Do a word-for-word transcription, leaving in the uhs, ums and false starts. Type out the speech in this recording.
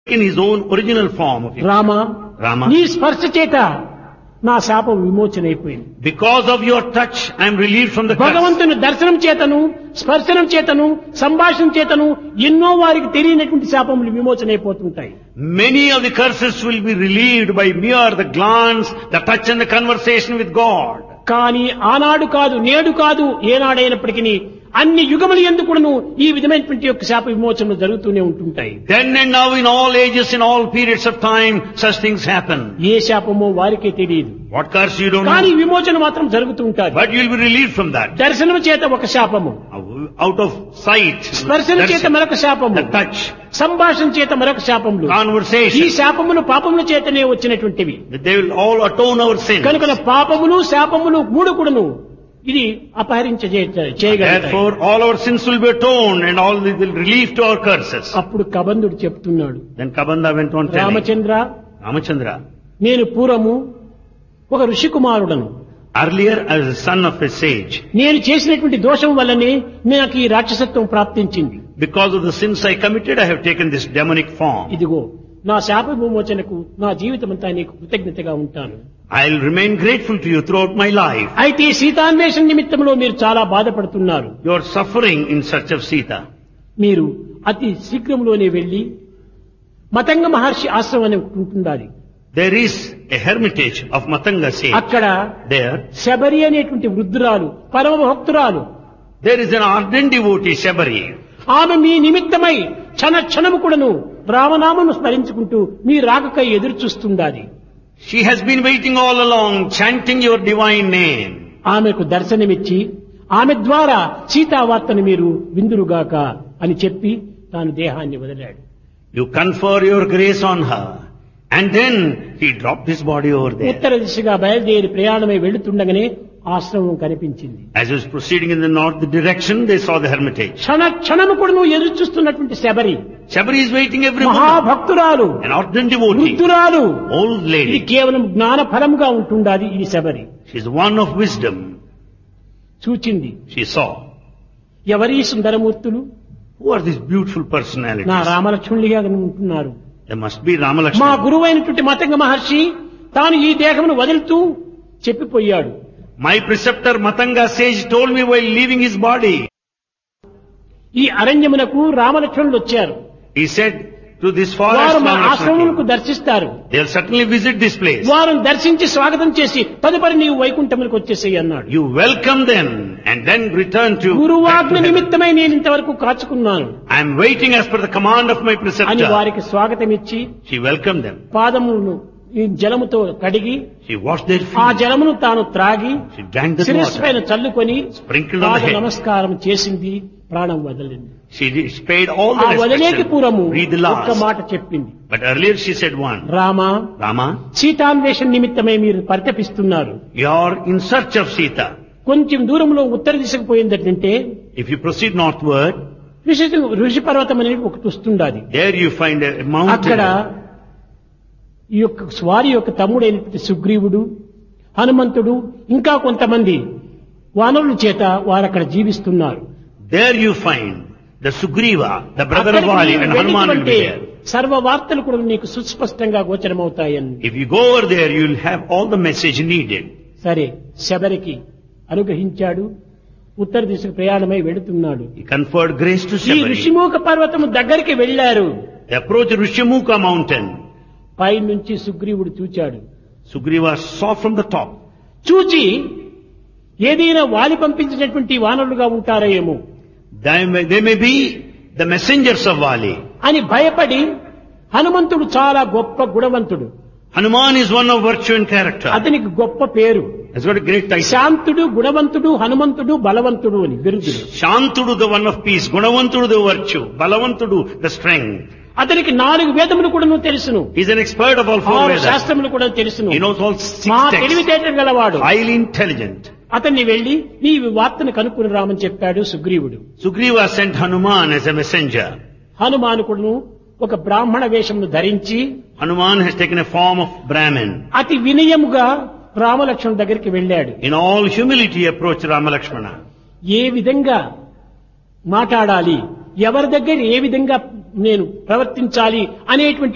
in his own original form of Rama Rama. నీ స్పర్శ చేత నా శాపం విమోచనైపోయింది. Because of your touch, I am relieved from the curse. భగవంతుని దర్శనం చేతను స్పర్శనం చేతను సంభాషణ చేతను ఎన్నో వారికి తెలియనటువంటి శాపములు విమోచనైపోతుంటాయి. Many of the curses will be relieved by mere the glance, the touch and the conversation with God. కానీ ఆనాడు కాదు నేడు కాదు ఏనాడైనప్పటికీ అన్ని యుగములు ఎందుకును ఈ విధమైనటువంటి యొక్క శాప విమోచనలు జరుగుతూనే ఉంటుంటాయి. Then and now in all ages, in all periods of time, such things happen. ఏ శాపమో వారికే తెలియదు. What curse you don't కానీ know. విమోచన మాత్రం జరుగుతూ ఉంటుంది. But you will be relieved from that. దర్శనం చేత ఒక శాపము, Out of sight, స్పర్శన చేత darshan, మరొక శాపము, the touch, సంభాషణ చేత మరొక శాపములు. ఈ conversation, శాపములు పాపముల చేతనే వచ్చినటువంటివి. they will all atone our sins. కనుక పాపములు శాపములు మూడు కూడాను ఇది అపహరించ చేయగలరు. Therefore, all our sins will be atoned and all will be relief to our curses. అప్పుడు కబంధుడు చెప్తున్నాడు, Then Kabanda went on telling, Ramachandra Ramachandra, నేను పూర్వము ఒక ఋషి కుమారుడను. earlier as a son of a sage, నేను చేసినటువంటి దోషం వల్లనే నాకు ఈ రాక్షసత్వం ప్రాప్తించింది. because of the sins I committed, I have taken this demonic form. ఇదిగో నా శాప విమోచనకు నా జీవితమంతా నీకు కృతజ్ఞతగా ఉంటాను. I'll remain grateful to you throughout my life. అయితే సీతాన్వేషణ నిమిత్తంలో మీరు చాలా బాధపడుతున్నారు. You are suffering in search of Sita. మీరు అతి శీఘ్రంలోనే వెళ్లి మతంగ మహర్షి ఆశ్రమం అని ఉంటుండాలి. There is a hermitage of Matanga sage. అక్కడ There, శబరి అనేటువంటి వృద్ధురాలు పరమ భక్తురాలు. there is an ardent devotee, Shabari. ఆమె మీ నిమిత్తమై క్షణ క్షణము కూడాను రామనామను స్మరించుకుంటూ మీ రాకకై ఎదురు చూస్తుండాలి. She has been waiting all along, chanting your divine name. ఆమెకు దర్శనమిచ్చి ఆమె ద్వారా సీతావార్తను మీరు విందురుగాక అని చెప్పి తాను దేహాన్ని వదిలాడు. You confer your grace on her. And then he dropped his body over there. ఉత్తర దిశగా బయలుదేరి ప్రయాణమై వెళుతుండగానే ఆశ్రమం కనిపించింది. As he was proceeding in the north direction, they saw the hermitage. క్షణ క్షణము కూడా నువ్వు ఎదురు చూస్తున్నటువంటి Sabari Shabari is waiting every moment. మహాభక్తురాలు, An ardent devotee, వృద్ధురాలు. old ఇది lady. కేవలం జ్ఞాన ఫలముగా ఉంటుండాలి. ఇది Sabari She is one of wisdom. చూచింది. She saw. ఎవరి సుందరమూర్తులు? Who are these beautiful నా personalities? రామలక్ష్మణులుగా ఉంటున్నారు. There must be Rama మా Lakshmana. గురువైనటువంటి మతంగ మహర్షి తాను ఈ దేహమును వదులుతూ చెప్పిపోయాడు. My preceptor Matanga sage told me while leaving his body. ఈ అరణ్యమునకు రామలక్ష్మణులు వచ్చారు. He said to this forest, వారు మా Rama ఆశ్రమమునకు Lakshmana, దర్శిస్తారు. they'll certainly visit this place. వారిని దర్శించి స్వాగతం చేసి తదుపరి నీవు వైకుంఠములకు వచ్చేసేయి అన్నాడు. You welcome them and then return to. గురువాజ్ఞ back to heaven. నిమిత్తమై నేను ఇంతవరకు కాచుకున్నాను I am waiting as per the command of my అని preceptor. వారికి స్వాగతం ఇచ్చి She welcomed them. పాదములను ఈ జలముతో కడిగి She washed their ఆ feet. జలమును తాను త్రాగి She drank the శిరస్సు పైన water. చల్లుకొని Sprinkled on పాద the head. నమస్కారం చేసింది. ప్రాణం వదలింది. She did- she paid all ఆ the వదిలేకి respect. పూర్వము Read the ఒక్క last. మాట చెప్పింది. But earlier she said one. Rama, Rama, సీతాన్వేషణ నిమిత్తమై మీరు పరితపిస్తున్నారు. you are in search of Sita. కొంచెం దూరంలో ఉత్తర దిశకు పోయిందంటే If you proceed northward, ఋషి ఋషి పర్వతం అనేది ఒకటి వస్తుండాలి. there you find a అక్కడ mountain. ఈ యొక్క స్వారి యొక్క తమ్ముడైనటువంటి సుగ్రీవుడు, హనుమంతుడు ఇంకా కొంతమంది వానరుల చేత వారు అక్కడ జీవిస్తున్నారు. There you find the Sugriva, the brother of Vali, and Hanuman will be there. సర్వ వార్తలు కూడా నీకు సుస్పష్టంగా గోచరమవుతాయని. If you go over there, you will have all the message needed. సరే, శబరికి అనుగ్రహించాడు. ఉత్తర దిశకు ప్రయాణమై వెళుతున్నాడు. He conferred grace to ఈ Shabari. ఋషిముఖ పర్వతము దగ్గరికి వెళ్లారు. They approached Rishimuka mountain. పై నుంచి సుగ్రీవుడు చూచాడు. Sugriva saw from the top. చూచి ఏదైనా వాలి పంపించినటువంటి వానరులుగా ఉంటారేమో They may, they may be the messengers of Vali. అని భయపడి, హనుమంతుడు చాలా గొప్ప గుణవంతుడు, Hanuman is one of virtue and character. అతనికి గొప్ప పేరు. Has got a great title. శాంతుడు, గుణవంతుడు, హనుమంతుడు, బలవంతుడు అని బిరుదులు. Shantudu, the one of peace. Gunavantudu, the virtue. Balavantudu, the strength. అతనికి నాలుగు వేదములు కూడా తెలుసును. He is an expert of all four ఆరు Vedas. శాస్త్రములు కూడా తెలుసును. He knows all six మా texts. తెలివితేటలు గలవాడు. Highly intelligent. అతన్ని వెళ్లి నీ వార్తను కనుక్కుని రామని చెప్పాడు సుగ్రీవుడు. Sugriva sent Hanuman as a messenger. హనుమానుకుడును ఒక బ్రాహ్మణ వేషమును ధరించి Hanuman has taken a form of Brahmin. అతి వినయముగా రామలక్ష్మణుడి దగ్గరికి వెళ్ళాడు. In all humility approached Rama Lakshmana. ఏ విధంగా మాట్లాడాలి, ఎవరి దగ్గర ఏ విధంగా నేను ప్రవర్తించాలి అనేటువంటి